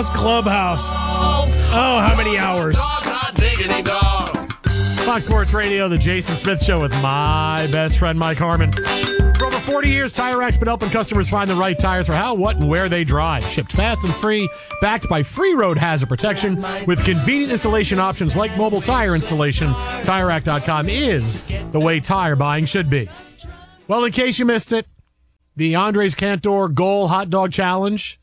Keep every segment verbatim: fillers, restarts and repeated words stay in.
Clubhouse, Clubhouse. Oh, how many hours? Fox Sports Radio, the Jason Smith Show with my best friend, Mike Harmon. For over forty years, Tire Rack's been helping customers find the right tires for how, what, and where they drive. Shipped fast and free, backed by free road hazard protection, with convenient installation options like mobile tire installation. Tire Rack dot com is the way tire buying should be. Well, in case you missed it, the Andres Cantor Goal Hot Dog Challenge.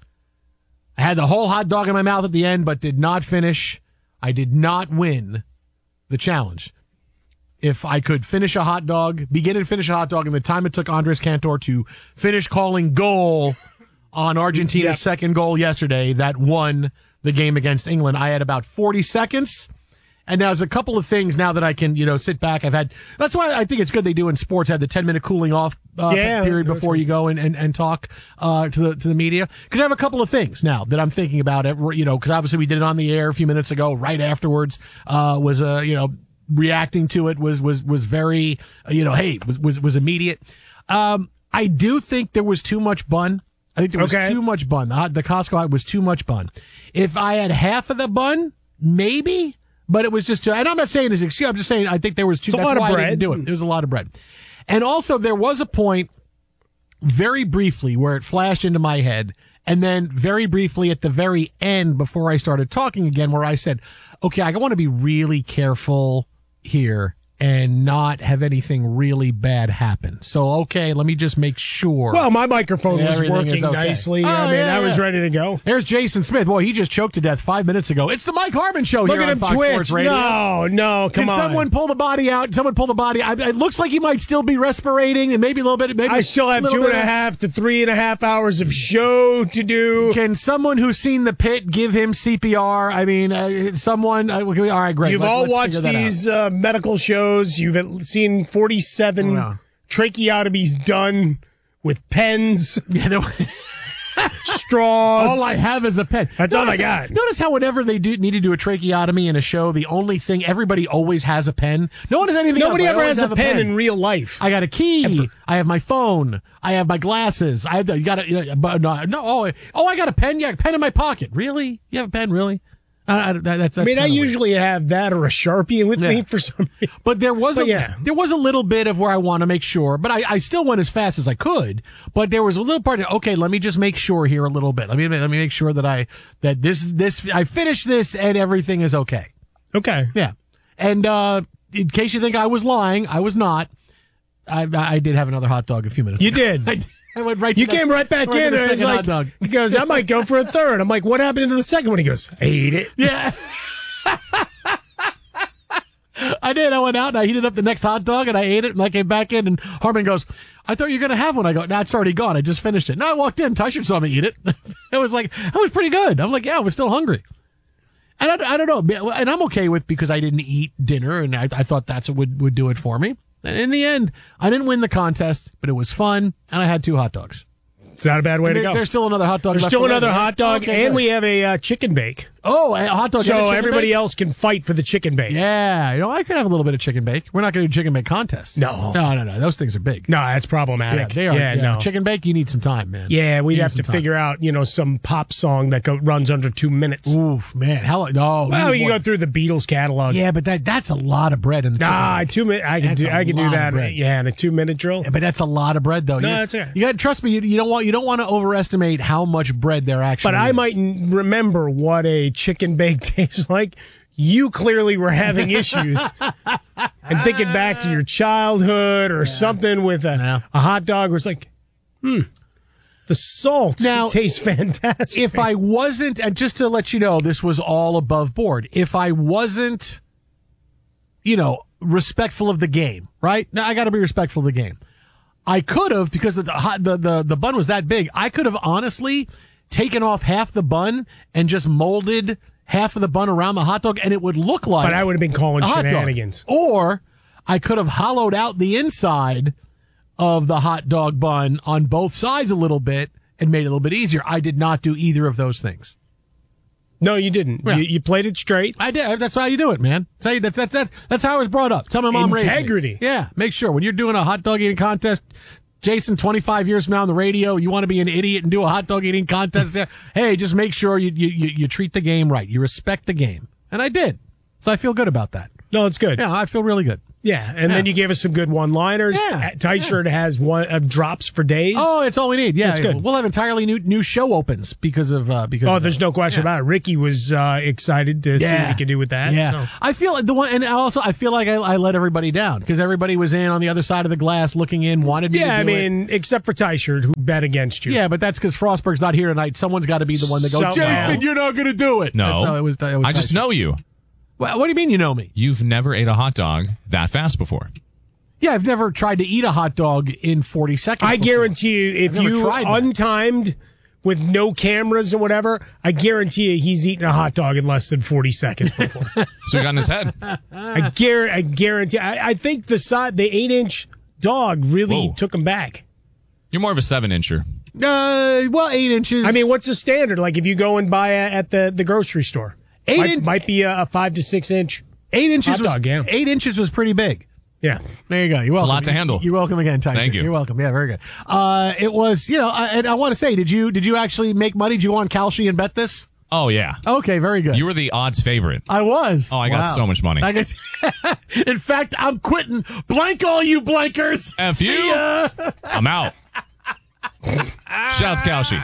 I had the whole hot dog in my mouth at the end, but did not finish. I did not win the challenge. If I could finish a hot dog, begin and finish a hot dog in the time it took Andres Cantor to finish calling goal on Argentina's yep. second goal yesterday that won the game against England, I had about forty seconds. And there's a couple of things now that I can, you know, sit back. I've had, that's why I think it's good they do in sports, have the ten minute cooling off uh, yeah, period before you go and, and, and talk, uh, to the, to the media. Cause I have a couple of things now that I'm thinking about it, you know, cause obviously we did it on the air a few minutes ago, right afterwards, uh, was, uh, you know, reacting to it was, was, was very, uh, you know, hey, was, was, was immediate. Um, I do think there was too much bun. I think there was okay. too much bun. The, the Costco hot was too much bun. If I had half of the bun, maybe. But it was just, too, and I'm not saying this excuse. I'm just saying I think there was too. It's a that's lot why of bread. I didn't do it. There was a lot of bread, and also there was a point, very briefly, where it flashed into my head, and then very briefly at the very end, before I started talking again, where I said, "Okay, I want to be really careful here and not have anything really bad happen." So, okay, let me just make sure. Well, my microphone was working okay. nicely. Oh, I mean, yeah, I was yeah. ready to go. There's Jason Smith. Boy, he just choked to death five minutes ago. It's the Mike Harmon Show Look here at on him Fox twitch. Sports Radio. No, no, come Can on. someone pull the body out? Someone pull the body out. It looks like he might still be respirating and maybe a little bit. Maybe I still have two and a half to three and a half hours of show to do. Can someone who's seen The Pit give him C P R? I mean, uh, someone. Uh, all right, great. You've let's, all let's watched these uh, medical shows. You've seen forty-seven oh, no. tracheotomies done with pens, yeah, straws. All I have is a pen. That's notice, all I got. Notice how whenever they do need to do a tracheotomy in a show, the only thing, everybody always has a pen. No one has anything Nobody else. ever has a a pen, pen in real life. I got a key. Ever. I have my phone. I have my glasses. I have the, you got a, you know, but no, no, oh, oh, I got a pen. Yeah, a pen in my pocket. Really? You have a pen? Really? I, I, that's, that's I mean, I weird. usually have that or a Sharpie with yeah. me for some reason. But there was but a yeah. there was a little bit of where I want to make sure, but I, I still went as fast as I could. But there was a little part of, okay, let me just make sure here a little bit. Let me let me make sure that I that this this I finish this and everything is okay. Okay. Yeah. And uh, in case you think I was lying, I was not. I I did have another hot dog a few minutes you ago. did. I, I went right. You to came the, right back right in, and it's like he goes, I might go for a third. I'm like, what happened to the second one? He goes, I ate it. Yeah. I did. I went out and I heated up the next hot dog and I ate it and I came back in and Harmon goes, I thought you were going to have one. I go, no, it's already gone. I just finished it. No, I walked in. Tysher saw me eat it. It was like, that was pretty good. I'm like, yeah, I was still hungry. And I, I don't know. And I'm okay with because I didn't eat dinner and I, I thought that's what would, would do it for me. And in the end, I didn't win the contest, but it was fun and I had two hot dogs. It's not a bad way and to there, go. There's still another hot dog. There's left still another later. hot dog, okay, and good. we have a uh, chicken bake. Oh, a hot dog. So everybody bake? else can fight for the chicken bake. Yeah, you know, I could have a little bit of chicken bake. We're not going to do chicken bake contests. No. No, no, no. Those things are big. No, that's problematic. Yeah, they are. Yeah, yeah, no. Chicken bake, you need some time, man. Yeah, we'd you have to time. figure out, you know, some pop song that go, runs under two minutes. Oof, man. How, no. Well, we can go through the Beatles catalog. Yeah, but that that's a lot of bread in the Nah, chicken two minutes. I can that's do. I can do that. Yeah, in a two minute drill. Yeah, but that's a lot of bread, though. No, you, that's okay. You got to trust me. You, you don't want you don't want to overestimate how much bread there actually. But I is. might remember what a chicken bake tastes like. You clearly were having issues and thinking back to your childhood or yeah. something with a, yeah. a hot dog where it's like, hmm, the salt now, tastes fantastic. If I wasn't, and just to let you know, this was all above board. If I wasn't, you know, respectful of the game, right? Now I got to be respectful of the game. I could have, because the, the the the bun was that big, I could have honestly taken off half the bun and just molded half of the bun around the hot dog, and it would look like. But I would have been calling shenanigans. Or I could have hollowed out the inside of the hot dog bun on both sides a little bit and made it a little bit easier. I did not do either of those things. No, you didn't. Yeah. You, you played it straight. I did. That's how you do it, man. That's how, you, that's, that's, that's, that's how I was brought up. That's how my mom raised me. Integrity. Yeah. Make sure when you're doing a hot dog eating contest, Jason, twenty-five years from now on the radio, you want to be an idiot and do a hot dog eating contest? Hey, just make sure you, you, you, you treat the game right. You respect the game. And I did. So I feel good about that. No, it's good. Yeah, I feel really good. Yeah, and Yeah. then you gave us some good one-liners. Yeah. Tight Shirt has one uh, drops for days. Oh, it's all we need. Yeah, That's good. We'll have entirely new new show opens because of uh, because. Oh, of there's that. no question Yeah. about it. Ricky was uh, excited to see Yeah. what he could do with that. Yeah, So. I feel like the one, and also I feel like I, I let everybody down because everybody was in on the other side of the glass, looking in, wanted me. Yeah, to I do it. mean, except for Tight Shirt, who bet against you. Yeah, but that's because Frostberg's not here tonight. Someone's got to be the one that goes, So- Jason, well- you're not going to do it. No. That's how it was, it was I just Tyson. know you. Well, what do you mean you know me? You've never ate a hot dog that fast before. Yeah, I've never tried to eat a hot dog in forty seconds. I before. guarantee you, if I've never you tried that. untimed with no cameras and whatever, I guarantee you he's eaten a hot dog in less than forty seconds before. So he got in his head. I, gar- I guarantee. I, I think the side, the eight-inch dog really Whoa. took him back. You're more of a seven incher. Uh, well, eight inches. I mean, what's the standard? Like if you go and buy a, at the, the grocery store, Eight might, inch- might be a, a five to six inch. eight inches hot was dog, yeah. eight inches was pretty big. Yeah. There you go. You're welcome. a lot to handle. You're welcome again, Tyson. Thank you. You're welcome. Yeah, very good. Uh, it was, you know, I, and I want to say, did you did you actually make money? Did you go on Kalshi and bet this? Oh, yeah. Okay, very good. You were the odds favorite. I was. Oh, I got Wow. so much money. I got, in fact, I'm quitting. Blank all you blankers. F See you. ya. I'm out. Shouts, Kalshi.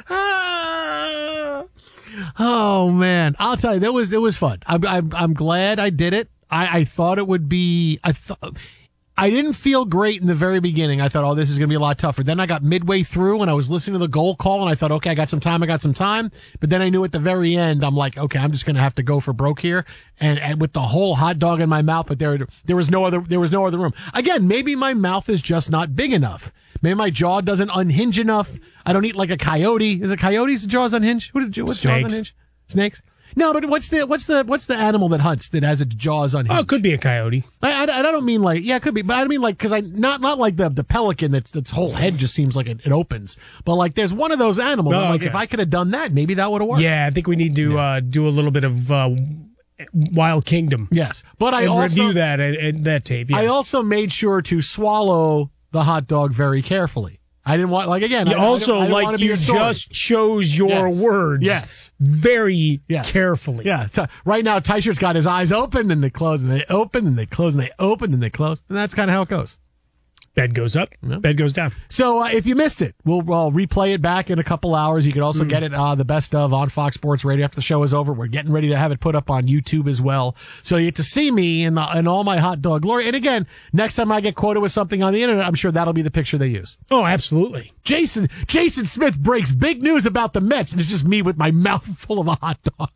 Ah. Oh man, I'll tell you, that was it was fun. I'm I'm, I'm glad I did it. I, I thought it would be. I thought. I didn't feel great in the very beginning. I thought, oh, this is going to be a lot tougher. Then I got midway through and I was listening to the goal call and I thought, okay, I got some time. I got some time. But then I knew at the very end, I'm like, okay, I'm just going to have to go for broke here. And, and with the whole hot dog in my mouth, but there, there was no other, there was no other room. Again, maybe my mouth is just not big enough. Maybe my jaw doesn't unhinge enough. I don't eat like a coyote. Is it coyotes? The jaws unhinge? What is, what's jaws Snakes. unhinge? Snakes? No, but what's the what's the what's the animal that hunts that has its jaws unhinged? Oh, it could be a coyote. I, I, I don't mean like, yeah, it could be, but I mean like, cause I, not, not like the, the pelican that's, that's whole head just seems like it, it opens, but like there's one of those animals. Oh, I'm like, okay. if I could have done that, maybe that would have worked. Yeah, I think we need to uh, do a little bit of uh, Wild Kingdom. Yes. But I And also, review that and, and that tape. Yeah. I also made sure to swallow the hot dog very carefully. I didn't want, like, again, You I, I also, didn't- I didn't want like, to be you a story. just chose your Yes. words Yes. very Yes. carefully. Yeah. T- right now, Tyshert's got his eyes open and they close and they open and they close and they open and they close. And that's kind of how it goes. Bed goes up, bed goes down. So uh, if you missed it, we'll, we'll replay it back in a couple hours. You can also get it, uh, the best of on Fox Sports Radio after the show is over. We're getting ready to have it put up on YouTube as well. So you get to see me in, the, in all my hot dog glory. And again, next time I get quoted with something on the internet, I'm sure that'll be the picture they use. Oh, absolutely. Jason, Jason Smith breaks big news about the Mets, and it's just me with my mouth full of a hot dog.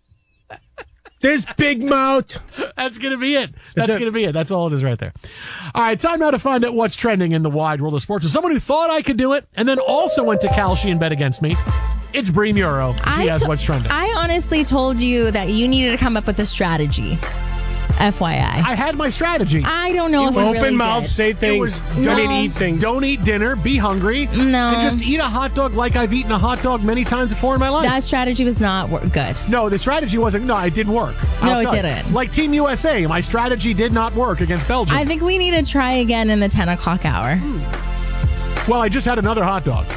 This big mouth. That's going to be it. That's, That's it. going to be it. That's all it is right there. All right, time now to find out what's trending in the wide world of sports. With someone who thought I could do it and then also went to Kalshi and bet against me, it's Bree Muro. She I has to- what's trending. I honestly told you that you needed to come up with a strategy. F Y I. I had my strategy. I don't know if you Open really mouth, did. say things. was- don't No. eat things. Don't eat dinner. Be hungry. No. And just eat a hot dog like I've eaten a hot dog many times before in my life. That strategy was not wor- good. no, the strategy wasn't. No, it didn't work. No, I'll it tell you. didn't. Like Team U S A, my strategy did not work against Belgium. I think we need to try again in the ten o'clock hour. well, I just had another hot dog.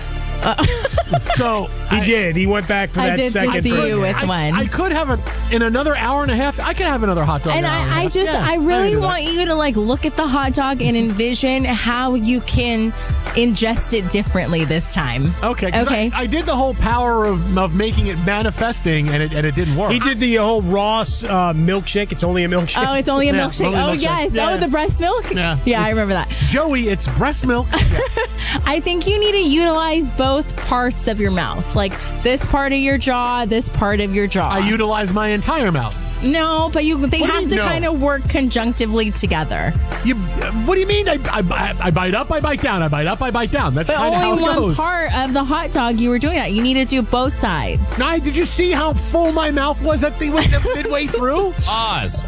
so He I, did. He went back for I that did second. just see burger. you with I, one. I could have a in another hour and a half. I could have another hot dog. And in an hour and a I, I half. just, Yeah, I can really do that. want you to like look at the hot dog and envision how you can ingest it differently this time. Okay. 'cause Okay. I, I did the whole power of, of making it manifesting, and it and it didn't work. He did the whole Ross uh, milkshake. It's only a milkshake. Oh, it's only a Yeah, milkshake. only a Oh, milkshake. yes. Yeah. Oh, the breast milk? Yeah. Yeah, I It's- remember that. Joey, it's breast milk. I think you need to utilize both parts of your mouth, like this part of your jaw, this part of your jaw. I utilize my entire mouth. no, but you they What do have you to know? kind of work conjunctively together. You, what do you mean? I, I, I bite up, I bite down. I bite up, I bite down. That's But kind of how only it one goes. part of the hot dog you were doing that. You need to do both sides. Now, did you see how full my mouth was at the midway through? Oz.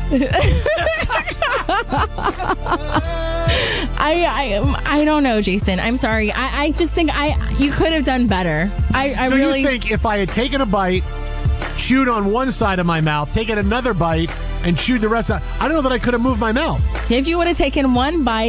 I I I don't know, Jason. I'm sorry. I, I just think I you could have done better. I, I so really you think if I had taken a bite, chewed on one side of my mouth, taken another bite, and chewed the rest of I don't know that I could have moved my mouth. if you would have taken one bite,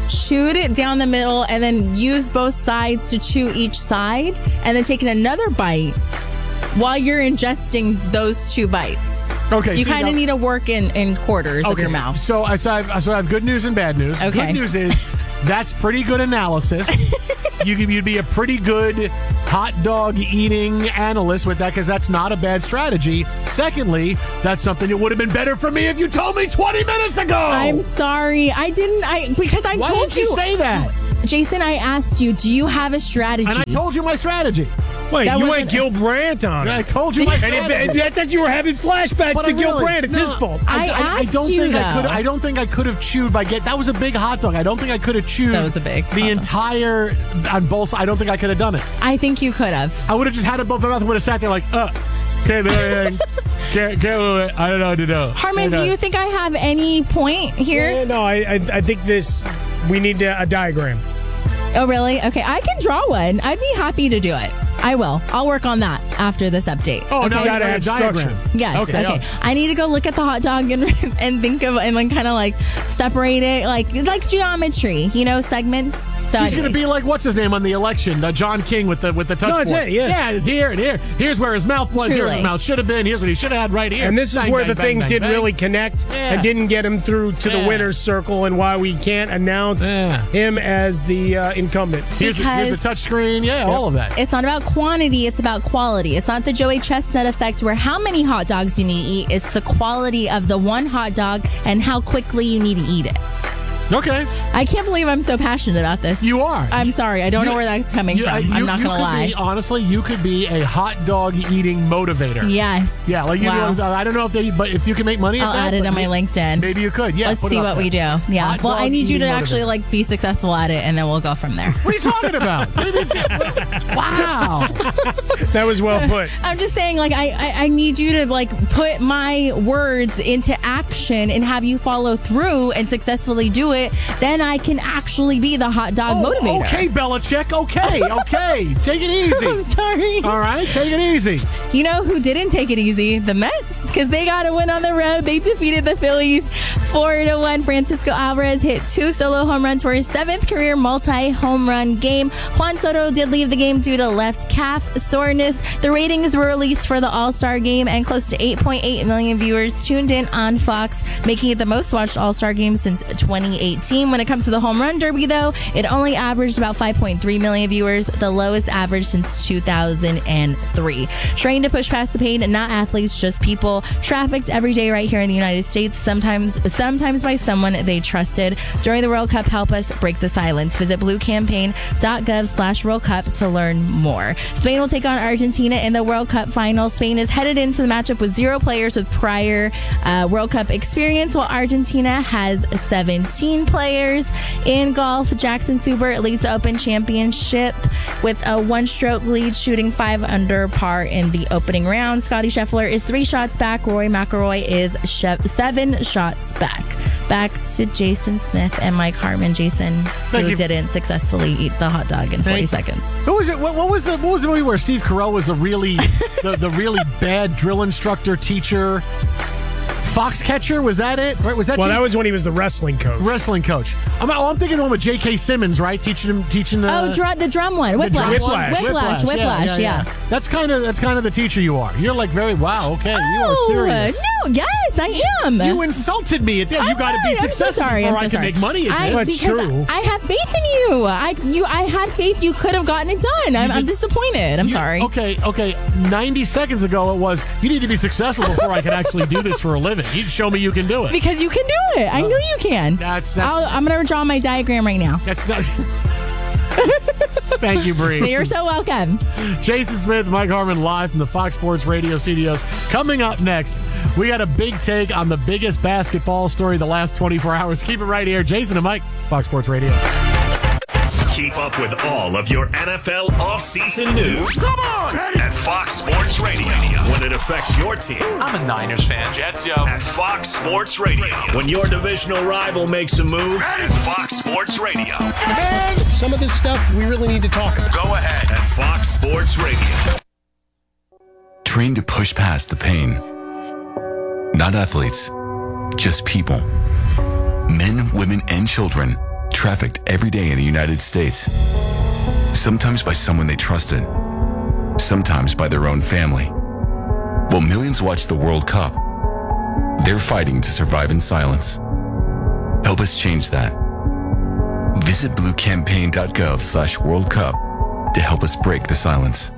chewed it down the middle and then used both sides to chew each side and then taken another bite while you're ingesting those two bites. Okay, You so kind of now- need to work in, in quarters of your mouth. So I, so, I have, so I have good news and bad news. Okay. Good news is that's pretty good analysis. you could you'd be a pretty good hot dog eating analyst with that because that's not a bad strategy. Secondly, that's something that would have been better for me if you told me twenty minutes ago. I'm sorry. I didn't. I because I Why told didn't you say that? Jason, I asked you, do you have a strategy? And I told you my strategy. Wait, That you wasn't- went Gil Brandt on I it. told you my And strategy. it, I thought you were having flashbacks But to I Gil really- Brandt. It's no, his fault. I I, I asked don't you, think I could. though. I don't think I could have chewed by get. That was a big hot dog. I don't think I could have chewed. That was a big The hot dog. entire on both. I don't think I could have done it. I think you could have. I would have just had it both in my mouth and would have sat there like, uh, can't do anything. can't, can't do it. I don't know what to do. Harmon, do you think I have any point here? Yeah, no, I, I, I think this. We need a, a diagram. Oh, really? Okay, I can draw one. I'd be happy to do it. I will. I'll work on that after this update. Oh, okay? now you Gotta got a have diagram. structure. Yes. Okay, Okay. yeah. I need to go look at the hot dog and and think of and like kind of like separate it like like geometry, you know, segments. So She's going to anyways. be like, what's his name on the election? Uh, John King with the with the touch No, it's board. it, yeah. Yeah, it's here and here. Here's where his mouth was. Here's where his Truly. mouth should have been. Here's what he should have had right here. And this is Bang, where bang, the bang, things bang, didn't bang. really connect Yeah. and didn't get him through to Yeah. the winner's circle, and why we can't announce Yeah. him as the uh, incumbent. Here's, a, here's a Because- touch screen. Yeah, all of that. It's not about quantity, it's about quality. It's not the Joey Chestnut effect where how many hot dogs you need to eat. It's the quality of the one hot dog and how quickly you need to eat it. Okay. I can't believe I'm so passionate about this. You are. I'm sorry. I don't know where that's coming You- from. uh, you- I'm not you going to could lie. be- honestly, you could be a hot dog eating motivator. Yes. Yeah, like you Wow. know, I don't know if they, but if you can make money, at I'll that, add it but on my may- LinkedIn. Maybe you could. Yeah. Let's put it see up what there. we do. Yeah. Hot Well, I dog need you to eating actually motivator. like be successful at it, and then we'll go from there. What are you talking about? What do you mean- wow. That was well put. I'm just saying, like, I, I I need you to like put my words into action and have you follow through and successfully do it. Then I can actually be the hot dog Oh, motivator. okay, Belichick. Okay, okay. Take it I'm easy. sorry. All right, take it easy. You know who didn't take it easy? The Mets, because they got a win on the road. They defeated the Phillies four to one. Francisco Alvarez hit two solo home runs for his seventh career multi-home run game. Juan Soto did leave the game due to left calf soreness. The ratings were released for the All-Star game, and close to eight point eight million viewers tuned in on Fox, making it the most watched All-Star game since twenty eighteen. When it comes to the home run derby, though, it only averaged about five point three million viewers, the lowest average since two thousand three. Trained to push past the pain, not athletes, just people trafficked every day right here in the United States, sometimes sometimes by someone they trusted. During the World Cup, help us break the silence. Visit bluecampaign.gov slash World Cup to learn more. Spain will take on Argentina in the World Cup final. Spain is headed into the matchup with zero players with prior uh, World Cup experience, while Argentina has seventeen players. In golf, Jackson Subert leads the Open Championship with a one-stroke lead, shooting five under par in the opening round. Scotty Scheffler is three shots back. Rory McIlroy is she- seven shots back. Back to Jason Smith and Mike Harmon. Jason, Thank who you. didn't successfully eat the hot dog in forty Thank- seconds. Who was it? What, what was the what was the movie where Steve Carell was the really the, the really bad drill instructor teacher? Foxcatcher, was that it? Right? Was that Well, J- that was when he was the wrestling coach. wrestling coach? I'm, oh, I'm thinking the one with J K. Simmons, right? Teaching him, teaching the Oh, dr- the drum one. the drum Whiplash. one. Whiplash. Whiplash. Whiplash. Yeah. That's kind of that's kind of the teacher you are. You're like very wow. Okay, you are Oh, serious. no. Yes, I am. You insulted me. At this. You I'm got to be not. I'm so successful sorry. before I'm so I can sorry. make money at I, this. That's because true. I have faith in you. I you I had faith you could have gotten it done. I'm, I'm disappointed. I'm You- sorry. Okay, okay. ninety seconds ago, it was, you need to be successful before I can actually do this for a living. You show me you can do it. Because you can do it. I knew you can. That's- that's- I'll, I'm going to draw my diagram right now. That's not. Thank you, Bree. You're so welcome. Jason Smith, Mike Harmon, live from the Fox Sports Radio studios. Coming up next, we got a big take on the biggest basketball story of the last twenty-four hours. Keep it right here. Jason and Mike, Fox Sports Radio. Keep up with all of your N F L offseason news. Come on! At Fox Sports Radio. When it affects your team. I'm a Niners fan. Jets, yo. At Fox Sports Radio. When your divisional rival makes a move. At Fox Sports Radio. Man, some of this stuff we really need to talk about. Go ahead. At Fox Sports Radio. Trained to push past the pain. Not athletes, just people. Men, women, and children trafficked every day in the United States. Sometimes by someone they trusted, sometimes by their own family. While millions watch the World Cup, they're fighting to survive in silence. Help us change that. Visit bluecampaign.gov slash World Cup to help us break the silence.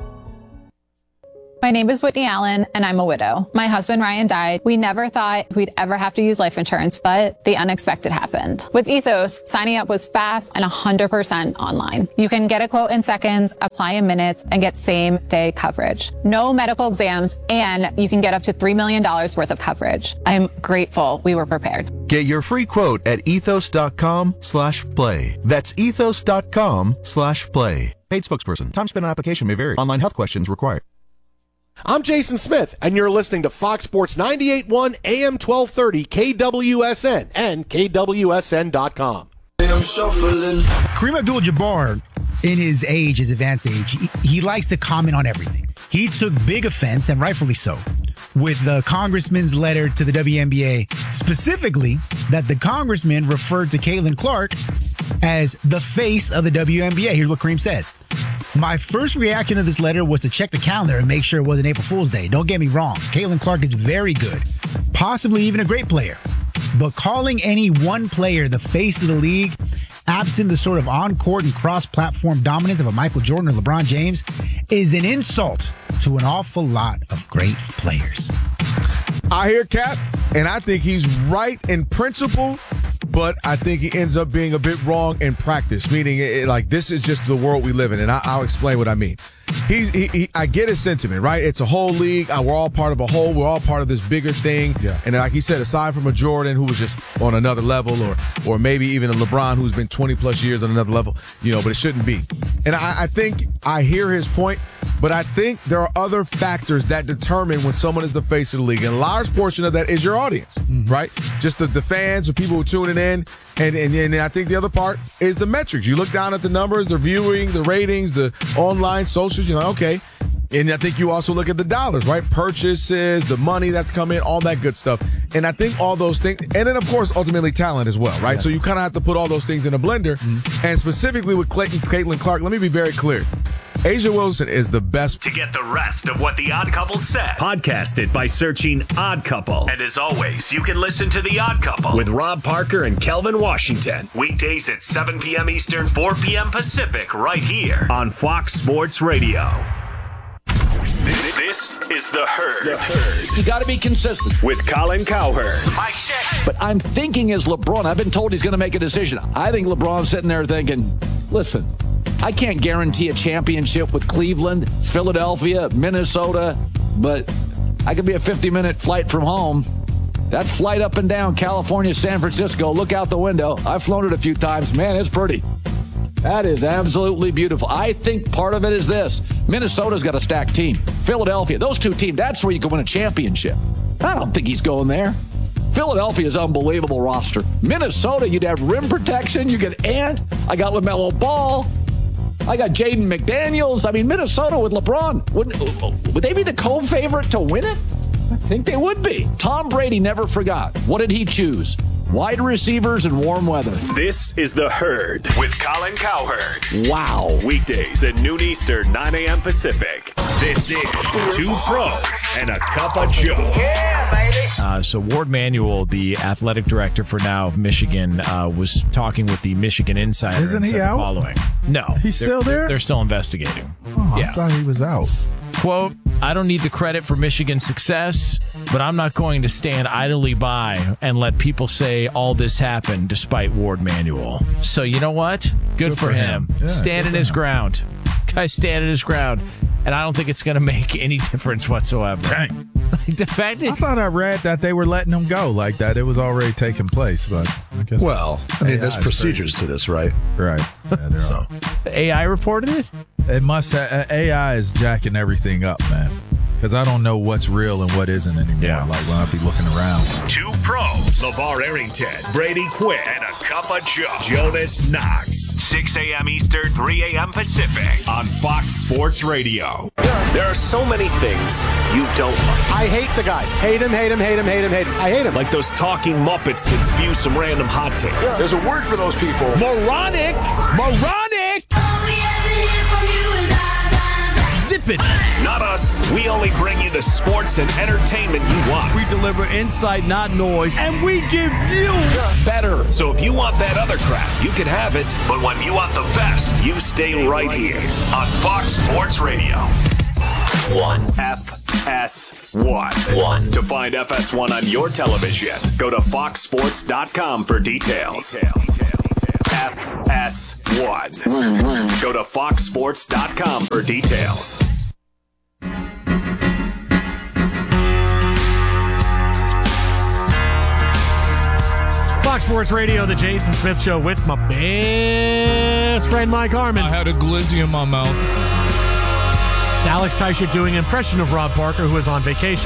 My name is Whitney Allen, and I'm a widow. My husband, Ryan, died. We never thought we'd ever have to use life insurance, but the unexpected happened. With Ethos, signing up was fast and one hundred percent online. You can get a quote in seconds, apply in minutes, and get same-day coverage. No medical exams, and you can get up to three million dollars worth of coverage. I'm grateful we were prepared. Get your free quote at ethos.com slash play. That's ethos.com slash play. Paid spokesperson. Time spent on application may vary. Online health questions required. I'm Jason Smith, and you're listening to Fox Sports ninety-eight point one A M twelve thirty K W S N and K W S N dot com. Kareem Abdul-Jabbar, in his age, his advanced age, he, he likes to comment on everything. He took big offense, and rightfully so, with the congressman's letter to the W N B A, specifically that the congressman referred to Caitlin Clark as the face of the W N B A. Here's what Kareem said. My first reaction to this letter was to check the calendar and make sure it wasn't April Fool's Day. Don't get me wrong. Caitlin Clark is very good, possibly even a great player. But calling any one player the face of the league, absent the sort of on-court and cross-platform dominance of a Michael Jordan or LeBron James, is an insult to an awful lot of great players. I hear Cap, and I think he's right in principle, but I think he ends up being a bit wrong in practice, meaning it, like this is just the world we live in, and I, I'll explain what I mean. He, he, he, I get his sentiment, right? It's a whole league. Uh, we're all part of a whole. We're all part of this bigger thing. Yeah. And like he said, aside from a Jordan who was just on another level, or or maybe even a LeBron who's been twenty plus years on another level, you know, but it shouldn't be. And I, I think I hear his point, but I think there are other factors that determine when someone is the face of the league. And a large portion of that is your audience, mm-hmm. right? Just the, the fans, the people who are tuning in. And, and and I think the other part is the metrics. You look down at the numbers, the viewing, the ratings, the online socials, you're like, okay. And I think you also look at the dollars, right? Purchases, the money that's come in, all that good stuff. And I think all those things, and then of course, ultimately talent as well, right? Yeah. So you kind of have to put all those things in a blender. Mm-hmm. And specifically with Clayton, Caitlin Clark, let me be very clear. A'ja Wilson is the best. To get the rest of what The Odd Couple said, podcast it by searching Odd Couple. And as always, you can listen to The Odd Couple with Rob Parker and Kelvin Washington. Weekdays at seven p.m. Eastern, four p.m. Pacific, right here on Fox Sports Radio. This is The Herd. The Herd. You got to be consistent. With Colin Cowherd. Mike check. But I'm thinking as LeBron, I've been told he's going to make a decision. I think LeBron's sitting there thinking, listen, I can't guarantee a championship with Cleveland, Philadelphia, Minnesota, but I could be a fifty-minute flight from home. That flight up and down California, San Francisco, look out the window. I've flown it a few times. Man, it's pretty. That is absolutely beautiful. I think part of it is this. Minnesota's got a stacked team. Philadelphia, those two teams, that's where you can win a championship. I don't think he's going there. Philadelphia's unbelievable roster. Minnesota, you'd have rim protection. You get Ant. I got LaMelo Ball. I got Jaden McDaniels. I mean, Minnesota with LeBron, would, would they be the co-favorite to win it? I think they would be. Tom Brady never forgot. What did he choose? Wide receivers and warm weather. This is The Herd with Colin Cowherd. Wow. Weekdays at noon Eastern, nine a.m. Pacific. This is Two Pros and a Cup of Joe. Yeah, baby. Uh, so Ward Manuel, the athletic director for now of Michigan, uh, was talking with the Michigan Insider. Isn't he out? Following. No. He's still there? They're still investigating. Oh, yeah. I thought he was out. Quote, I don't need the credit for Michigan's success, but I'm not going to stand idly by and let people say all this happened despite Ward Manuel. So you know what? Good, good for, for him. him. Yeah, standing his him. ground. Guy standing his ground. And I don't think it's going to make any difference whatsoever. Dang. Like the fact that I thought I read that they were letting him go, like that it was already taking place, but I guess. Well, I mean, there's procedures to this, right? Right. Yeah, there so, are. A I reported it? It must. Uh, A I is jacking everything up, man. Because I don't know what's real and what isn't anymore. Yeah. Like when I be looking around. Two pros, LeVar Arrington, Brady Quinn, and a cup of Joe. Jonas Knox. six a.m. Eastern, three a.m. Pacific on Fox Sports Radio. There are so many things you don't like. I hate the guy. Hate him, hate him, hate him, hate him, hate him. I hate him. Like those talking Muppets that spew some random hot takes. Yeah. There's a word for those people. Moronic! Moronic! Zip it. Not us. We only bring you the sports and entertainment you want. We deliver insight, not noise, and we give you better. So if you want that other crap, you can have it. But when you want the best, you stay right here on Fox Sports Radio. One. F S one. One. To find F S one on your television, go to fox sports dot com for details. F S one. Go to fox sports dot com for details. Fox Sports Radio, the Jason Smith Show with my best friend Mike Harmon. I had a glizzy in my mouth. It's Alex Teichert doing an impression of Rob Parker, who is on vacation.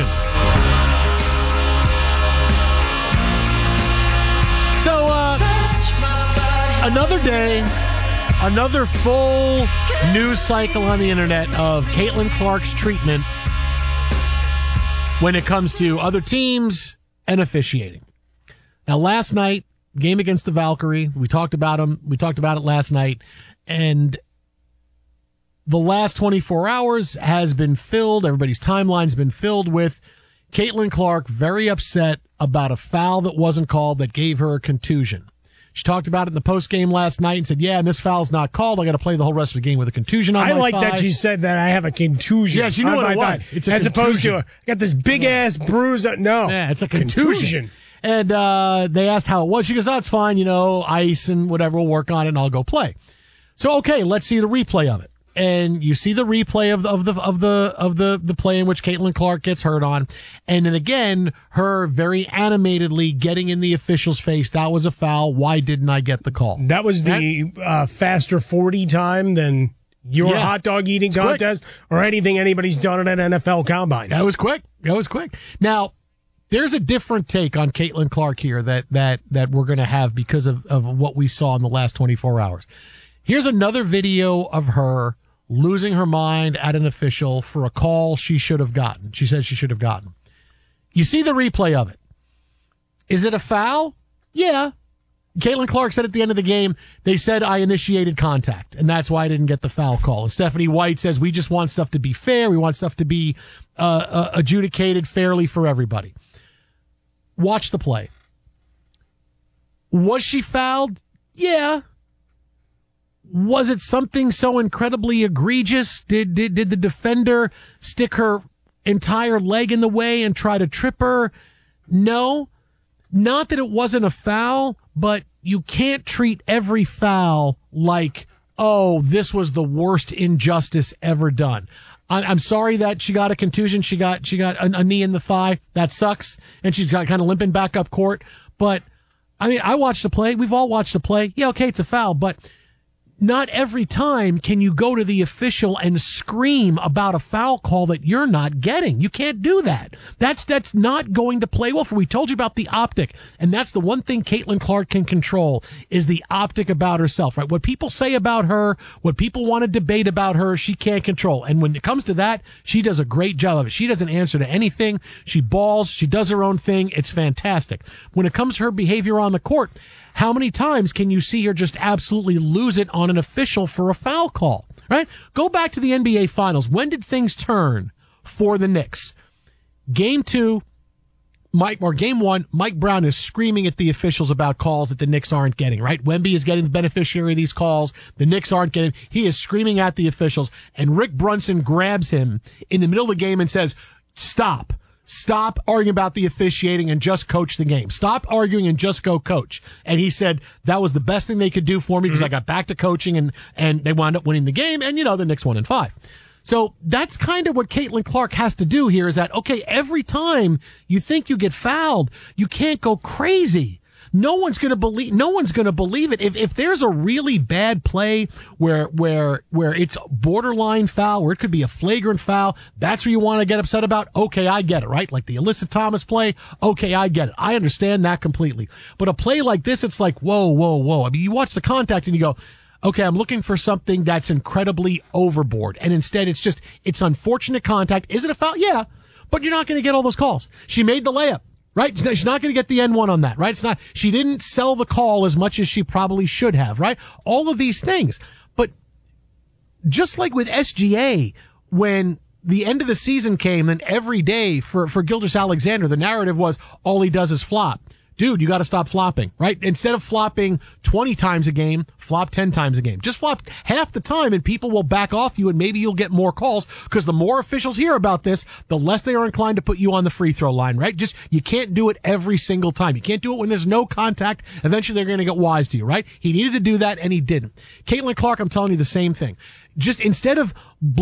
So, uh, another day, another full news cycle on the internet of Caitlin Clark's treatment when it comes to other teams and officiating. Now, last night, game against the Valkyrie, we talked about them. We talked about it last night, and the last twenty-four hours has been filled. Everybody's timeline's been filled with Caitlin Clark very upset about a foul that wasn't called that gave her a contusion. She talked about it in the post game last night and said, yeah, and this foul's not called. I got to play the whole rest of the game with a contusion on I my like thigh. that she said that I have a contusion. Yeah, she knew on what my it thigh. was. It's a As opposed to, contusion. a, I got this big ass bruise. No. Yeah, it's a contusion. And uh, they asked how it was. She goes, oh, it's fine, you know, ice and whatever, we'll work on it and I'll go play. So, okay, let's see the replay of it. And you see the replay of the, of the, of the, of the, the play in which Caitlin Clark gets hurt on. And then again, her very animatedly getting in the official's face. That was a foul. Why didn't I get the call? That was the uh, faster forty time than your Yeah. hot dog eating It's quick. contest or anything anybody's done at an N F L combine. That was quick. That was quick. Now, there's a different take on Caitlin Clark here that that that we're going to have because of, of what we saw in the last twenty-four hours. Here's another video of her losing her mind at an official for a call she should have gotten. She said she should have gotten. You see the replay of it. Is it a foul? Yeah. Caitlin Clark said at the end of the game, they said I initiated contact, and that's why I didn't get the foul call. And Stephanie White says we just want stuff to be fair. We want stuff to be uh, uh, adjudicated fairly for everybody. Watch the play. Was she fouled? Yeah. Was it something so incredibly egregious? Did, did, did the defender stick her entire leg in the way and try to trip her? No. Not that it wasn't a foul, but you can't treat every foul like, oh, this was the worst injustice ever done. I'm sorry that she got a contusion. She got she got a, a knee in the thigh. That sucks. And she's got kind of limping back up court. But, I mean, I watched the play. We've all watched the play. Yeah, okay, it's a foul. But not every time can you go to the official and scream about a foul call that you're not getting. You can't do that. That's that's not going to play well for. We told you about the optic, and that's the one thing Caitlin Clark can control is the optic about herself, right? What people say about her, what people want to debate about her, she can't control. And when it comes to that, she does a great job of it. She doesn't answer to anything. She balls. She does her own thing. It's fantastic. When it comes to her behavior on the court, how many times can you see her just absolutely lose it on an official for a foul call, right? Go back to the N B A Finals. When did things turn for the Knicks? Game two, Mike, or game one, Mike Brown is screaming at the officials about calls that the Knicks aren't getting, right? Wemby is getting the beneficiary of these calls. The Knicks aren't getting. He is screaming at the officials, and Rick Brunson grabs him in the middle of the game and says, stop. Stop arguing about the officiating and just coach the game. Stop arguing and just go coach. And he said that was the best thing they could do for me because mm-hmm. I got back to coaching and, and they wound up winning the game. And, you know, the Knicks won in five. So that's kind of what Caitlin Clark has to do here is that, okay, every time you think you get fouled, you can't go crazy. No one's going to believe, no one's going to believe it. If, if there's a really bad play where, where, where it's borderline foul, where it could be a flagrant foul, that's where you want to get upset about. Okay, I get it, right? Like the Alyssa Thomas play. Okay, I get it. I understand that completely. But a play like this, it's like, whoa, whoa, whoa. I mean, you watch the contact and you go, okay, I'm looking for something that's incredibly overboard. And instead it's just, it's unfortunate contact. Is it a foul? Yeah, but you're not going to get all those calls. She made the layup, right? She's not going to get the N one on that, right? It's not, she didn't sell the call as much as she probably should have, right? All of these things. But just like with S G A, when the end of the season came and every day for, for Gilgeous-Alexander, the narrative was all he does is flop. Dude, you got to stop flopping, right? Instead of flopping twenty times a game, flop ten times a game. Just flop half the time and people will back off you and maybe you'll get more calls because the more officials hear about this, the less they are inclined to put you on the free throw line, right? Just, you can't do it every single time. You can't do it when there's no contact. Eventually they're going to get wise to you, right? He needed to do that and he didn't. Caitlin Clark, I'm telling you the same thing. Just instead of